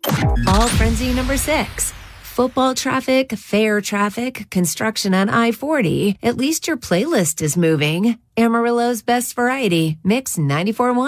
Fall frenzy number 6. Football traffic, fair traffic, construction on I-40. At least your playlist is moving. Amarillo's best variety. Mix 94.1.